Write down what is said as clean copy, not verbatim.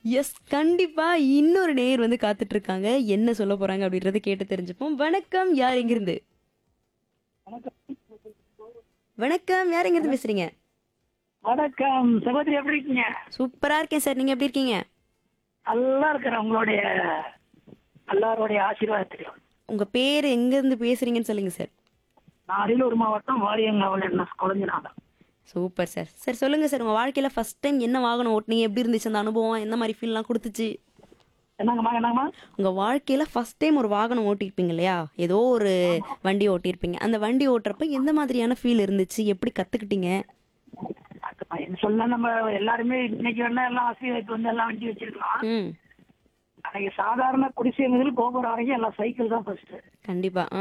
S. கண்டிப்பா இன்னொரு நேயர் வந்து காத்துட்டு இருக்காங்க. என்ன சொல்ல போறாங்க அப்படின்றத கேட்டு தெரிஞ்சுப்போம். வணக்கம். யார் எங்கிருந்து? வணக்கம். யார் எங்கிருந்து பேசுறீங்க? வணக்கம் சகோதரி, எப்படி இருக்கீங்க? சூப்பரா இருக்கேன் சார். நீங்க எப்படி இருக்கீங்க? நல்லா இருக்கிறேன் உங்களுடைய எல்லாருடைய ஆசீர்வாதத்திலும். உங்க பேரு எங்கிருந்து பேசுறீங்கன்னு சொல்லுங்க சார். நான் அரியலூர் மாவட்டம் வாரியங்காவல் என்ன குழந்தைநாதன். Super sir. சார் சொல்லுங்க சார். உங்க வாழ்க்கையில ஃபர்ஸ்ட் டைம் என்ன வாகனம் ஓட்டுனீங்க? எப்படி இருந்துச்சு அந்த அனுபவம்? எந்த மாரி ஃபீல்லாம் குடுத்துச்சு? என்னங்கம்மா என்னங்கம்மா? உங்க வாழ்க்கையில ஃபர்ஸ்ட் டைம் ஒரு வாகனம் ஓட்டியிருப்பீங்க இல்லையா? ஏதோ ஒரு வண்டி ஓட்டியிருப்பீங்க. அந்த வண்டி ஓட்டுறப்ப எந்த மாதிரியான ஃபீல் இருந்துச்சு? எப்படி கத்துக்கிட்டீங்க? அதுமா என்ன சொல்ல, நம்ம எல்லாருமே இன்னைக்கு வேணா எல்லாம் ஆசீர்வாதத்து வந்து எல்லாம் வண்டி வச்சிருக்கலாம். ம். அன்னைக்கு சாதாரண குடிசை முதல் கோபுரம் வரைக்கும் எல்லாம் சைக்கிள் தான் ஃபர்ஸ்ட். கண்டிப்பா.